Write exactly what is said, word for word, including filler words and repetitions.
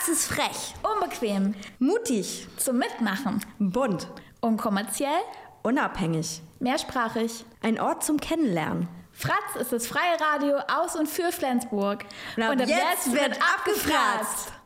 Fratz ist frech, Unbequem, mutig, zum Mitmachen, bunt, unkommerziell, unabhängig, mehrsprachig. ein Ort zum Kennenlernen. Fratz ist das freie Radio aus und für Flensburg. Und ab jetzt wird abgefratzt.